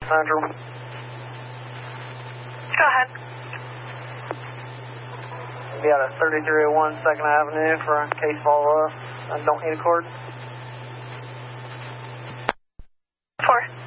Central. Go ahead. We got a 3301 2nd Avenue for a case follow-up. I don't need a cord. 4.